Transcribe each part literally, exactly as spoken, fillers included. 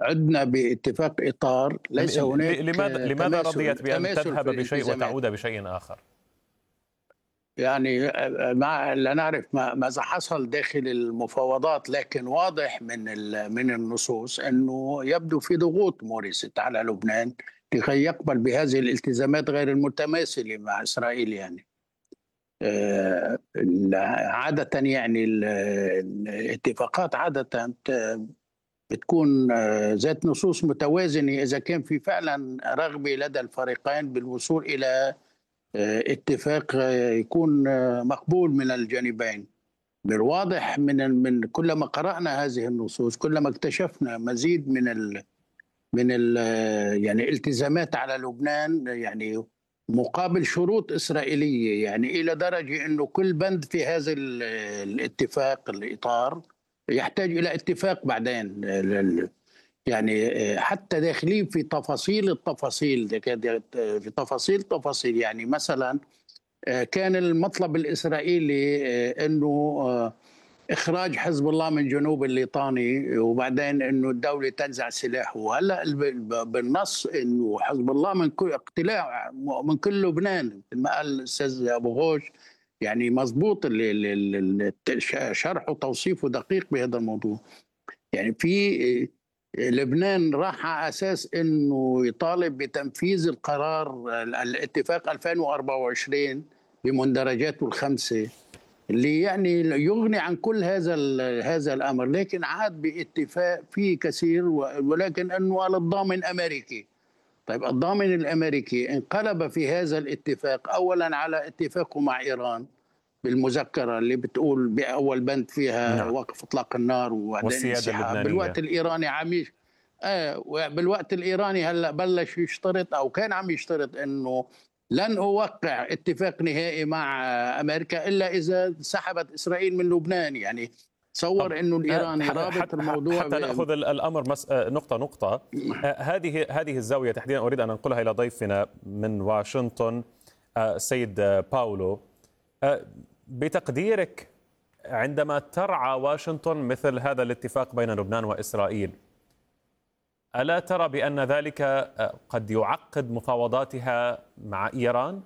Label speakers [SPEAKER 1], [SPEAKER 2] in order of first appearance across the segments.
[SPEAKER 1] عدنا باتفاق إطار، ليس هناك
[SPEAKER 2] لماذا لماذا
[SPEAKER 1] تماثل
[SPEAKER 2] رضيت بأن
[SPEAKER 1] تماثل
[SPEAKER 2] تذهب
[SPEAKER 1] في
[SPEAKER 2] بشيء
[SPEAKER 1] الالتزامات.
[SPEAKER 2] وتعود بشيء آخر؟
[SPEAKER 1] يعني مع لا نعرف ما- ماذا حصل داخل المفاوضات، لكن واضح من ال- من النصوص أنه يبدو في ضغوط مورست على لبنان لكي يقبل بهذه الالتزامات غير المتماثلة مع إسرائيل. يعني آه، ال- عادة يعني ال- الاتفاقات عادة ت- بتكون آه، ذات نصوص متوازنة إذا كان في فعلا رغبة لدى الفريقين بالوصول إلى آه، اتفاق آه، يكون آه، مقبول من الجانبين. بالواضح من من كلما قرأنا هذه النصوص كلما اكتشفنا مزيد من ال من ال يعني التزامات على لبنان، يعني مقابل شروط إسرائيلية، يعني إلى درجة أنه كل بند في هذا ال- الاتفاق الإطار يحتاج إلى اتفاق بعدين. يعني حتى داخلين في تفاصيل التفاصيل، في تفاصيل تفاصيل. يعني مثلا كان المطلب الإسرائيلي أنه إخراج حزب الله من جنوب الليطاني، وبعدين أنه الدولة تنزع سلاحه. وهلا بالنص أنه حزب الله من كل اقتلاع من كل لبنان، مثل ما قال الأستاذ أبو غوش. يعني مضبوط شرح وتوصيفه دقيق بهذا الموضوع. يعني في لبنان راح على أساس أنه يطالب بتنفيذ القرار الاتفاق ألفين وأربعة وعشرين بمندرجاته الخمسة، اللي يعني يغني عن كل هذا هذا الأمر، لكن عاد باتفاق فيه كثير، ولكن أنه على الضامن أمريكي. طيب الضامن الأمريكي انقلب في هذا الاتفاق أولا على اتفاقه مع إيران بالمذكرة اللي بتقول بأول بند فيها
[SPEAKER 2] نعم.
[SPEAKER 1] وقف إطلاق النار وبعدين
[SPEAKER 2] والسيادة
[SPEAKER 1] انسحاب.
[SPEAKER 2] اللبنانية.
[SPEAKER 1] بالوقت الإيراني عم يش... آه بالوقت الإيراني هلا بلش يشترط، أو كان عم يشترط إنه لن أوقع اتفاق نهائي مع أمريكا إلا إذا سحبت إسرائيل من لبنان. يعني تصور إنه الإيراني رابط الموضوع
[SPEAKER 2] حتى نأخذ الأمر مس... نقطة نقطة. هذه هذه الزاوية تحديدا أريد أن أنقلها إلى ضيفنا من واشنطن السيد باولو. بتقديرك، عندما ترعى واشنطن مثل هذا الاتفاق بين لبنان وإسرائيل، ألا ترى بأن ذلك قد يعقد مفاوضاتها مع إيران؟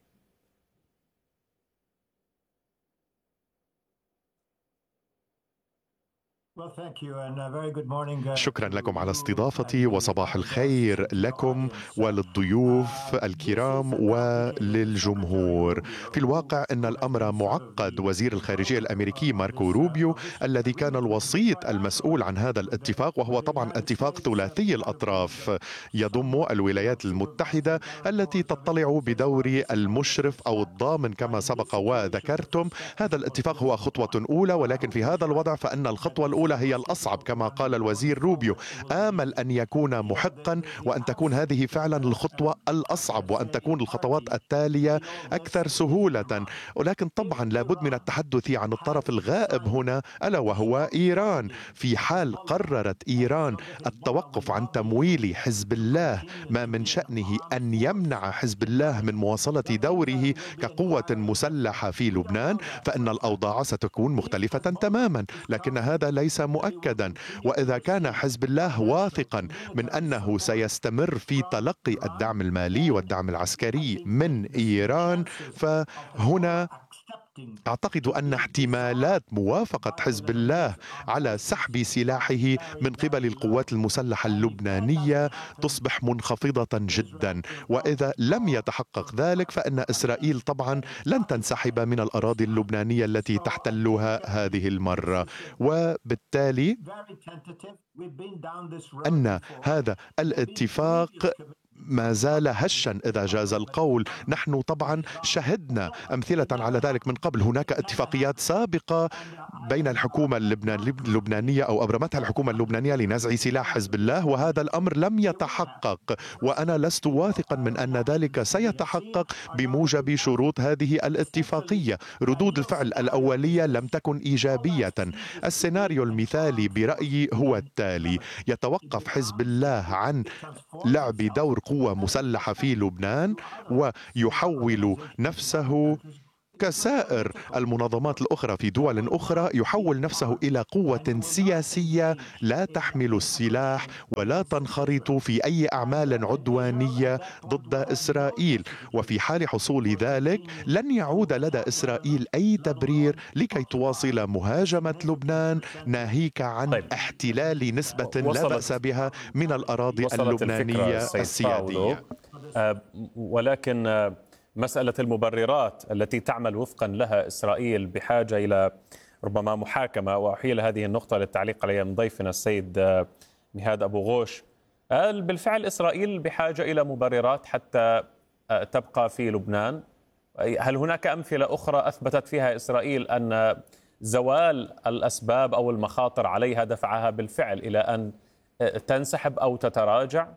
[SPEAKER 3] شكرا لكم على استضافتي، وصباح الخير لكم وللضيوف الكرام وللجمهور. في الواقع أن الأمر معقد. وزير الخارجية الأمريكي ماركو روبيو الذي كان الوسيط المسؤول عن هذا الاتفاق، وهو طبعا اتفاق ثلاثي الأطراف يضم الولايات المتحدة التي تطلع بدور المشرف أو الضامن كما سبق وذكرتم. هذا الاتفاق هو خطوة أولى، ولكن في هذا الوضع فإن الخطوة الأولى هي الأصعب كما قال الوزير روبيو. آمل أن يكون محقا، وأن تكون هذه فعلا الخطوة الأصعب، وأن تكون الخطوات التالية أكثر سهولة. ولكن طبعا لابد من التحدث عن الطرف الغائب هنا، ألا وهو إيران. في حال قررت إيران التوقف عن تمويل حزب الله، ما من شأنه أن يمنع حزب الله من مواصلة دوره كقوة مسلحة في لبنان، فإن الأوضاع ستكون مختلفة تماما. لكن هذا ليس مؤكدا. وإذا كان حزب الله واثقا من أنه سيستمر في تلقي الدعم المالي والدعم العسكري من إيران، فهنا أعتقد أن احتمالات موافقة حزب الله على سحب سلاحه من قبل القوات المسلحة اللبنانية تصبح منخفضة جدا. وإذا لم يتحقق ذلك فإن إسرائيل طبعا لن تنسحب من الأراضي اللبنانية التي تحتلها هذه المرة. وبالتالي أن هذا الاتفاق ما زال هشا إذا جاز القول. نحن طبعا شهدنا أمثلة على ذلك من قبل. هناك اتفاقيات سابقة بين الحكومة اللبنانية أو أبرمتها الحكومة اللبنانية لنزع سلاح حزب الله، وهذا الأمر لم يتحقق. وأنا لست واثقا من أن ذلك سيتحقق بموجب شروط هذه الاتفاقية. ردود الفعل الأولية لم تكن إيجابية. السيناريو المثالي برأيي هو التالي: يتوقف حزب الله عن لعب دور قوة مسلحة في لبنان، ويحول نفسه كسائر المنظمات الأخرى في دول أخرى يحول نفسه إلى قوة سياسية لا تحمل السلاح ولا تنخرط في أي أعمال عدوانية ضد إسرائيل. وفي حال حصول ذلك لن يعود لدى إسرائيل أي تبرير لكي تواصل مهاجمة لبنان، ناهيك عن
[SPEAKER 2] طيب.
[SPEAKER 3] احتلال نسبة لا
[SPEAKER 2] وصلت
[SPEAKER 3] بأس بها من الأراضي
[SPEAKER 2] وصلت
[SPEAKER 3] اللبنانية
[SPEAKER 2] الفكرة
[SPEAKER 3] السيادية.
[SPEAKER 2] آه، ولكن آه، مسألة المبررات التي تعمل وفقا لها إسرائيل بحاجة إلى ربما محاكمة، وأحيل هذه النقطة للتعليق عليها من ضيفنا السيد آه، نهاد أبو غوش. هل بالفعل إسرائيل بحاجة إلى مبررات حتى آه، تبقى في لبنان؟ هل هناك أمثلة أخرى أثبتت فيها إسرائيل أن زوال الأسباب أو المخاطر عليها دفعها بالفعل إلى أن آه، تنسحب أو تتراجع؟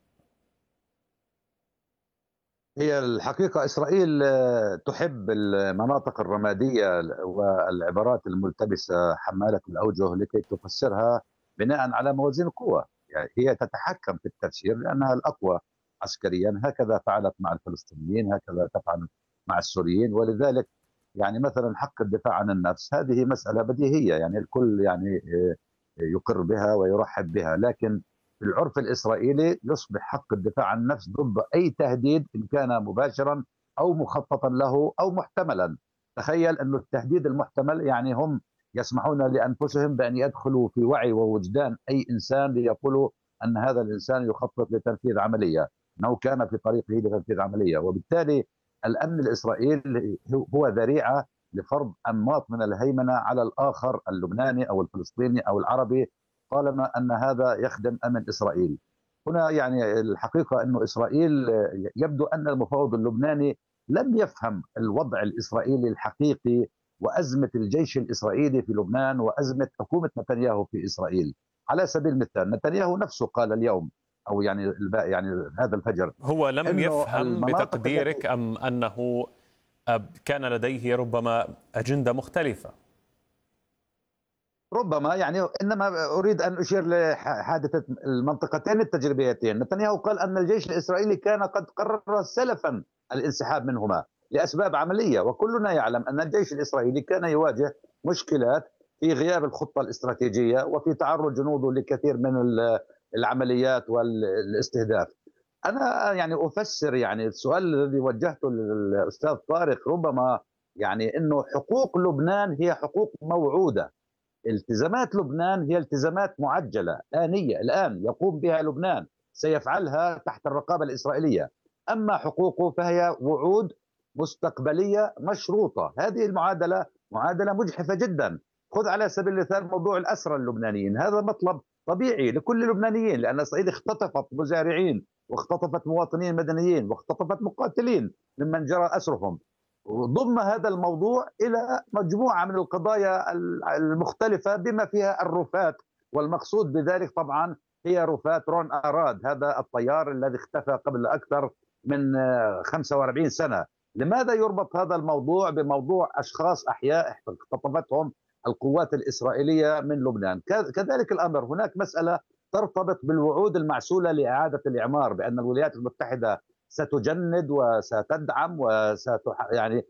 [SPEAKER 4] هي الحقيقة إسرائيل تحب المناطق الرمادية والعبارات الملتبسة حمالة الأوجه لكي تفسرها بناء على موازين القوى. يعني هي تتحكم في التفسير لأنها الأقوى عسكريا، هكذا فعلت مع الفلسطينيين، هكذا تفعل مع السوريين. ولذلك يعني مثلا حق الدفاع عن النفس هذه مسألة بديهية، يعني الكل يعني يقر بها ويرحب بها، لكن في العرف الإسرائيلي يصبح حق الدفاع عن النفس ضد أي تهديد إن كان مباشرا أو مخططا له أو محتملا. تخيل أن التهديد المحتمل يعني هم يسمحون لأنفسهم بأن يدخلوا في وعي ووجدان أي إنسان ليقولوا أن هذا الإنسان يخطط لتنفيذ عملية، أنه كان في طريقه لتنفيذ عملية. وبالتالي الأمن الإسرائيلي هو ذريعة لفرض أنماط من الهيمنة على الآخر اللبناني أو الفلسطيني أو العربي، طالما أن هذا يخدم أمن إسرائيل. هنا يعني الحقيقة أن إسرائيل يبدو أن المفاوض اللبناني لم يفهم الوضع الإسرائيلي الحقيقي وأزمة الجيش الإسرائيلي في لبنان وأزمة حكومة نتنياهو في إسرائيل. على سبيل المثال نتنياهو نفسه قال اليوم أو يعني يعني هذا الفجر،
[SPEAKER 2] هو لم يفهم بتقديرك أم أنه كان لديه ربما أجندة مختلفة؟
[SPEAKER 4] ربما يعني، انما اريد ان اشير لحادثه المنطقتين التجريبيتين. نتنياهو قال ان الجيش الاسرائيلي كان قد قرر سلفا الانسحاب منهما لاسباب عمليه، وكلنا يعلم ان الجيش الاسرائيلي كان يواجه مشكلات في غياب الخطه الاستراتيجيه وفي تعرض جنوده لكثير من العمليات والاستهداف. انا يعني افسر يعني السؤال الذي وجهته للاستاذ طارق ربما يعني انه حقوق لبنان هي حقوق موعوده. التزامات لبنان هي التزامات معجلة آنية الآن يقوم بها لبنان، سيفعلها تحت الرقابة الإسرائيلية. أما حقوقه فهي وعود مستقبلية مشروطة. هذه المعادلة معادلة مجحفة جدا. خذ على سبيل المثال موضوع الأسرى اللبنانيين، هذا مطلب طبيعي لكل اللبنانيين، لأن إسرائيل اختطفت مزارعين واختطفت مواطنين مدنيين واختطفت مقاتلين ممن جرى أسرهم. ضم هذا الموضوع إلى مجموعة من القضايا المختلفة بما فيها الرفات، والمقصود بذلك طبعا هي رفات رون أراد، هذا الطيار الذي اختفى قبل أكثر من خمسة وأربعين سنة. لماذا يربط هذا الموضوع بموضوع أشخاص أحياء اختطفتهم القوات الإسرائيلية من لبنان؟ كذلك الأمر هناك مسألة ترتبط بالوعود المعسولة لإعادة الإعمار، بأن الولايات المتحدة ستجند وستدعم وست يعني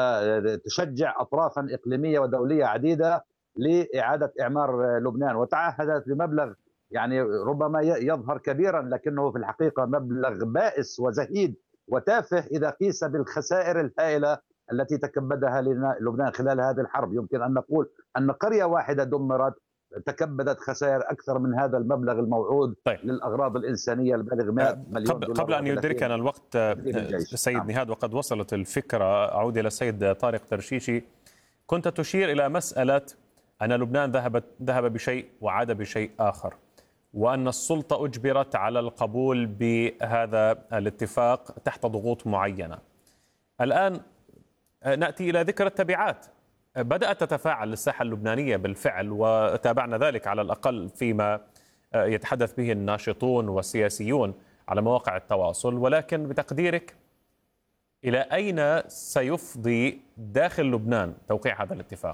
[SPEAKER 4] ستشجع أطرافا إقليمية ودولية عديدة لإعادة إعمار لبنان، وتعهدت بمبلغ يعني ربما يظهر كبيرا لكنه في الحقيقة مبلغ بائس وزهيد وتافه إذا قيس بالخسائر الهائلة التي تكبدها لبنان خلال هذه الحرب. يمكن أن نقول أن قرية واحدة دمرت تكبدت خسائر أكثر من هذا المبلغ الموعود. طيب. للأغراض الإنسانية البالغ مئة مليون
[SPEAKER 2] قبل, قبل أن يدركنا الوقت السيد نعم. نهاد، وقد وصلت الفكرة، أعود إلى السيد طارق ترشيشي. كنت تشير إلى مسألة أن لبنان ذهب ذهب بشيء وعاد بشيء آخر، وأن السلطة أجبرت على القبول بهذا الاتفاق تحت ضغوط معينة. الآن نأتي إلى ذكر التبعات. بدأت تتفاعل الساحة اللبنانية بالفعل، وتابعنا ذلك على الأقل فيما يتحدث به الناشطون والسياسيون على مواقع التواصل، ولكن بتقديرك إلى أين سيفضي داخل لبنان توقيع هذا الاتفاق؟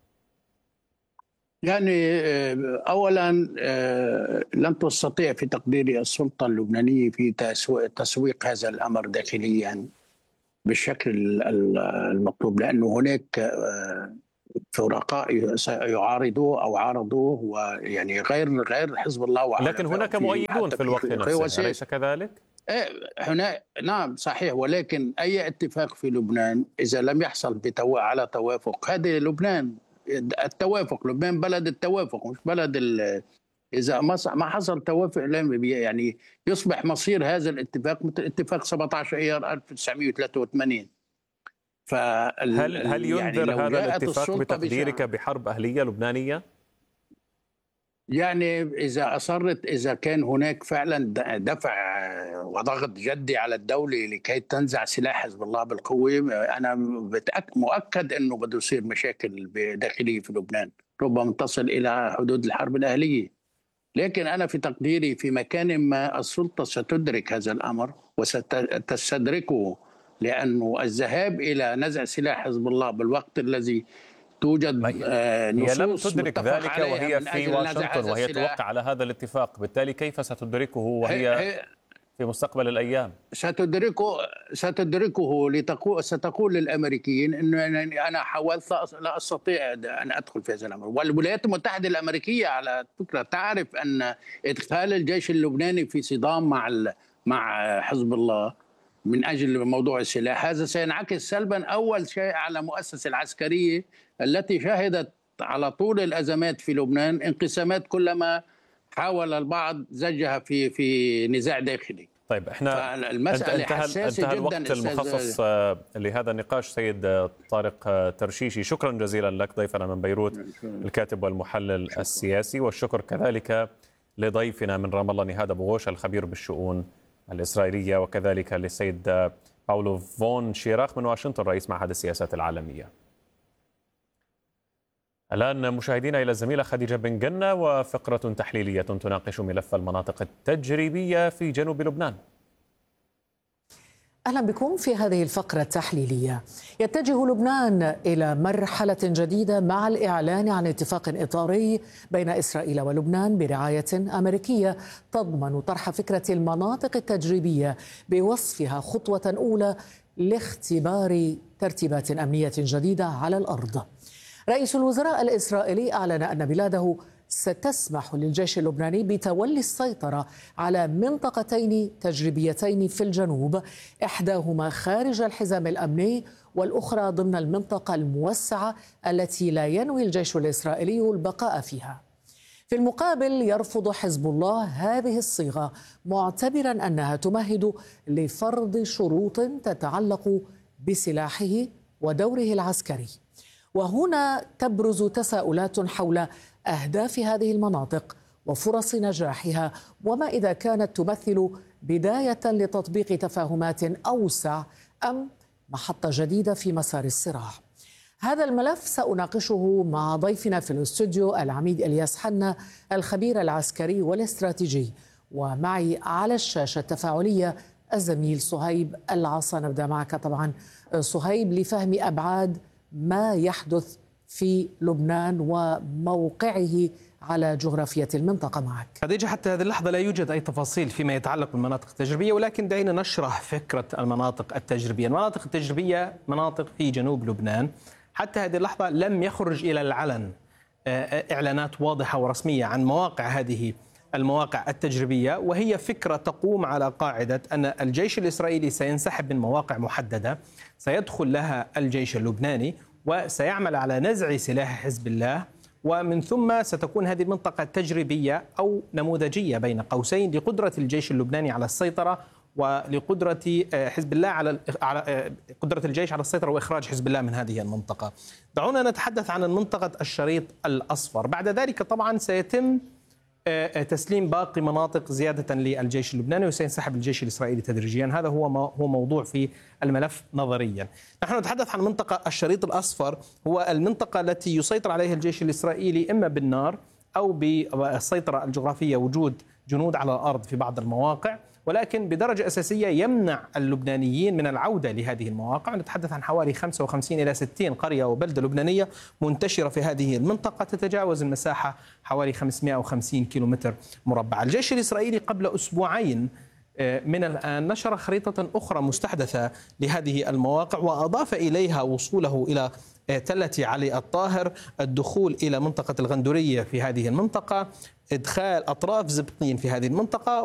[SPEAKER 1] يعني أولا لن تستطيع في تقديري السلطة اللبنانية في تسويق هذا الأمر داخليا، بالشكل المطلوب، لأنه هناك فرقاء سيعارضوه أو عارضوه، ويعني غير غير حزب الله.
[SPEAKER 2] لكن هناك مؤيدون في الوقت نفسه، أليس كذلك؟
[SPEAKER 1] هنا نعم صحيح، ولكن أي اتفاق في لبنان إذا لم يحصل بتو... على توافق، هذه لبنان التوافق، لبنان بلد التوافق مش بلد ال... إذا ما حصل توافق يعني يصبح مصير هذا الاتفاق مثل اتفاق سبعة عشر أيار ألف وتسعمئة وثلاثة وثمانين.
[SPEAKER 2] فال... هل هل ينذر يعني هذا الاتفاق بتقديرك بحرب أهلية لبنانية؟
[SPEAKER 1] يعني إذا أصرت، إذا كان هناك فعلا دفع وضغط جدي على الدولة لكي تنزع سلاح حزب الله بالقوة، أنا مؤكد أنه بده يصير مشاكل داخلية في لبنان، ربما تصل إلى حدود الحرب الأهلية. لكن أنا في تقديري في مكان ما السلطة ستدرك هذا الأمر وستستدركه، لأنه الذهاب إلى نزع سلاح حزب الله بالوقت الذي توجد
[SPEAKER 2] هي لم تدرك ذلك وهي في واشنطن وهي توقع على هذا الاتفاق، بالتالي كيف ستدركه وهي في مستقبل الأيام؟
[SPEAKER 1] ستدركه ستدركه لتقول ستقول للأمريكيين أنه أنا حاولت لا أستطيع أن أدخل في هذا الأمر. والولايات المتحدة الأمريكية على فكرة تعرف أن إدخال الجيش اللبناني في صدام مع مع حزب الله من أجل موضوع السلاح هذا سينعكس سلبا أول شيء على المؤسسة العسكرية التي شهدت على طول الأزمات في لبنان انقسامات كلما حاول البعض زجها في في نزاع داخلي.
[SPEAKER 2] طيب احنا المسألة انتهى, انتهى الوقت المخصص لهذا النقاش. سيد طارق ترشيشي، شكرا جزيلا لك ضيفنا من بيروت الكاتب والمحلل السياسي، والشكر كذلك لضيفنا من رام الله نهاد أبو غوش الخبير بالشؤون الإسرائيلية، وكذلك للسيد باولو فون شيراخ من واشنطن رئيس معهد السياسات العالمية. الآن مشاهدينا إلى الزميلة خديجة بن جنة وفقرة تحليلية تناقش ملف المناطق التجريبية في جنوب لبنان.
[SPEAKER 5] أهلا بكم في هذه الفقرة التحليلية. يتجه لبنان إلى مرحلة جديدة مع الإعلان عن اتفاق إطاري بين إسرائيل ولبنان برعاية أمريكية تضمن طرح فكرة المناطق التجريبية بوصفها خطوة أولى لاختبار ترتيبات أمنية جديدة على الأرض. رئيس الوزراء الإسرائيلي أعلن أن بلاده ستسمح للجيش اللبناني بتولي السيطرة على منطقتين تجريبيتين في الجنوب، إحداهما خارج الحزام الأمني والأخرى ضمن المنطقة الموسعة التي لا ينوي الجيش الإسرائيلي البقاء فيها. في المقابل يرفض حزب الله هذه الصيغة، معتبرا أنها تمهد لفرض شروط تتعلق بسلاحه ودوره العسكري. وهنا تبرز تساؤلات حول أهداف هذه المناطق وفرص نجاحها، وما إذا كانت تمثل بداية لتطبيق تفاهمات أوسع أم محطة جديدة في مسار الصراع. هذا الملف سأناقشه مع ضيفنا في الاستوديو العميد إلياس حنا الخبير العسكري والاستراتيجي، ومعي على الشاشة التفاعلية الزميل صهيب العصا. نبدأ معك طبعا صهيب لفهم أبعاد ما يحدث في لبنان وموقعه على جغرافية المنطقة. معك
[SPEAKER 6] خديجة. حتى هذه اللحظة لا يوجد أي تفاصيل فيما يتعلق بالمناطق التجريبية، ولكن دعينا نشرح فكرة المناطق التجريبية. المناطق التجريبية مناطق في جنوب لبنان، حتى هذه اللحظة لم يخرج إلى العلن إعلانات واضحة ورسمية عن مواقع هذه المواقع التجريبية، وهي فكرة تقوم على قاعدة أن الجيش الإسرائيلي سينسحب من مواقع محددة، سيدخل لها الجيش اللبناني وسيعمل على نزع سلاح حزب الله، ومن ثم ستكون هذه المنطقة تجريبية أو نموذجية بين قوسين لقدرة الجيش اللبناني على السيطرة ولقدرة حزب الله على على قدرة الجيش على السيطرة وإخراج حزب الله من هذه المنطقة. دعونا نتحدث عن منطقة الشريط الأصفر. بعد ذلك طبعا سيتم تسليم باقي مناطق زيادة للجيش اللبناني وسينسحب الجيش الإسرائيلي تدريجيا. هذا هو هو موضوع في الملف نظريا. نحن نتحدث عن منطقة الشريط الأصفر، هو المنطقة التي يسيطر عليها الجيش الإسرائيلي إما بالنار أو بالسيطرة الجغرافية، وجود جنود على الأرض في بعض المواقع، ولكن بدرجة أساسية يمنع اللبنانيين من العودة لهذه المواقع. نتحدث عن حوالي خمسة وخمسين إلى ستين قرية وبلدة لبنانية منتشرة في هذه المنطقة، تتجاوز المساحة حوالي خمسمئة وخمسين كيلومتر مربع. الجيش الإسرائيلي قبل أسبوعين من الآن نشر خريطة أخرى مستحدثة لهذه المواقع، وأضاف إليها وصوله إلى تلة علي الطاهر، الدخول إلى منطقة الغندورية في هذه المنطقة، إدخال أطراف زبطين في هذه المنطقة،